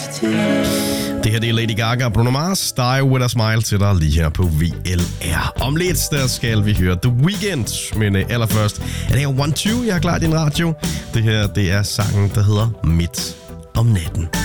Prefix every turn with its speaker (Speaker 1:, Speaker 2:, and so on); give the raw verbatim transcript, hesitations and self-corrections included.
Speaker 1: Det her det er Lady Gaga og Bruno Mars. Die With A Smile til dig lige her på V L R. Om lidt der skal vi høre The Weeknd. Men uh, allerførst er det her one two, jeg har klar i din radio. Det her det er sangen, der hedder Midt om natten.